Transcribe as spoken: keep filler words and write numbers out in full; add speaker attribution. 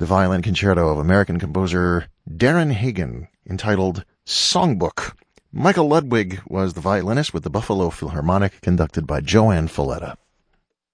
Speaker 1: the violin concerto of American composer Darren Hagen, entitled Songbook. Michael Ludwig was the violinist with the Buffalo Philharmonic, conducted by Joanne Falletta.